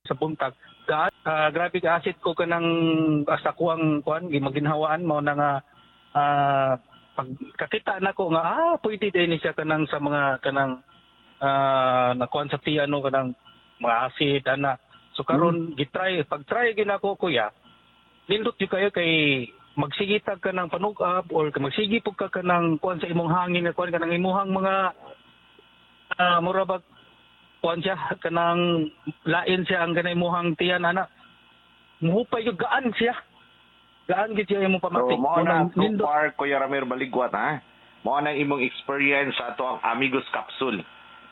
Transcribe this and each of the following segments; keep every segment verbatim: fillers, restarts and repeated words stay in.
sa buntag. Ga uh, grabe ka asit ko kanang asa kuang kuan gimaginhawaan mo na nga uh, pag kakita nako nga ah pwede din siya kanang sa mga kanang uh, nakuan sa piano kanang mga acid ana. So karon hmm. gitry pag try ginako kuya nindot yu kayo kay magsigitag ka ng panug-up or magsigipog ka ka ng kuan sa imong hangin nga kuan kanang imuhang mga uh, murabag kuan siya kanang lain siya ang ganay imuhang tiyan ana muhupay yung gaan siya gaan gid siya imong pamatik. So mo na so far Kuya Ramir Baligwat ha mo na imong experience sa ato ang Amigos Capsule.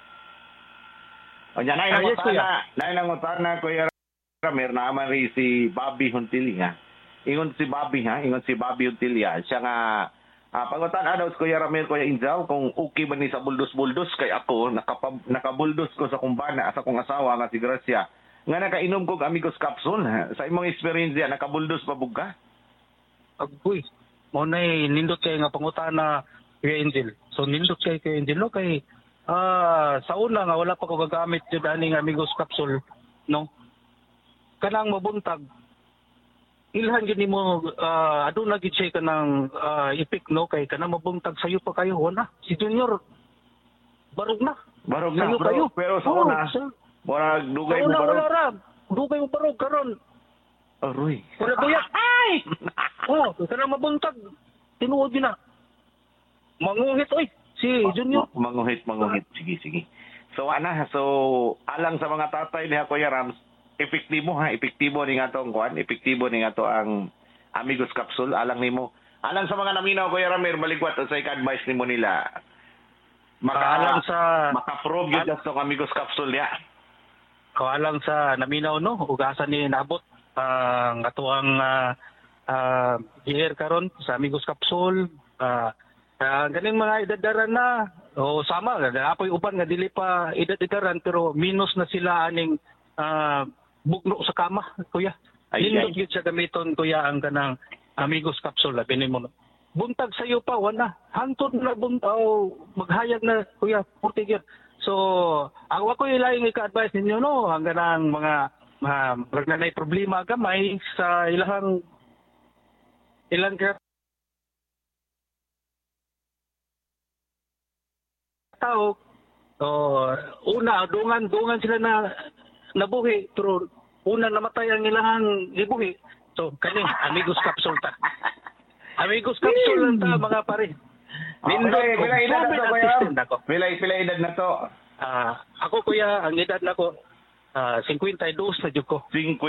O nya nay nang utana nay nang utana Kuya Ramir naman ri si Bobby Hontilia. Ingon si Bobby ha, ingon si Bobby Hontilia. Siya nga ah, pangutan daw Kuya Ramir Kuya Injaw kung okay ba ni sa buldos-buldos kay ako nakapab, nakabuldos ko sa kumbana sa kong asawa nga si Gracia. Nga nakainom ko Amigos Capsule ha. Sa imong experience diya nakabuldos pa bug ka? Agoy. Mo nay nindot kay nga pangutana Kuya Angel. So nindot kay Kuya Angel no kay ah sa una nga wala pa ko gagamit jud ani nga Amigos Capsule no. Kanang mabuntag ilhan gid nimo uh, aduna gid siya kanang uh, ipik no kay kanang mabuntag sayo pa kayo wala si Junior barog na barog na sayo bro, kayo pero sa oh, una sa, murag dugay mo barog wala ra dugay mo barog karon aroy wala buyat ay oh kanang mabuntag tinuod yun na manguhit oy si Junior manguhit manguhit sige sige so ana so alang sa mga tatay diha Kuya Rams epektibo ha, epektibo ni nga to ang kuan, epektibo ni nga to ang Amigos Capsule alang nimo. Alang sa mga naminaw Kuya Ramir Baligwat sa advice nimo nila. Makaalang sa maka-prove gyud sa Amigos Capsule ya. Kaalang sa naminaw no, ugasan ni nabot ang uh, ato ang uh, uh, gear karon sa Amigos Capsule. Uh, uh, ganing mga edadaran na o sama apoy uban nga dili pa edad-edaran pero minus na sila aning uh, bugno sa kama, kuya. Nindot gyud siya gamiton, kuya, ang kanang Amigos Capsule. Binin mo. Buntag sa iyo pa, wala. Hantod na buntaw, maghayag na, kuya, puti gyud. So, ang ako ilaing ika-advise ninyo, no, ang kanang mga uh, nagnanay problema gamay sa ilang ilang tao. Oh, una, dungan, dungan sila na nabuhi pero una namatay ang ilang gibuhi. So kaning Amigos Capsule ta. Amigos Capsule lang ta mga pare. Nindot oh, pila edad na to kuya? Pila pila edad na to? Ah, ako kuya ang edad nako ah fifty-two na jud ko.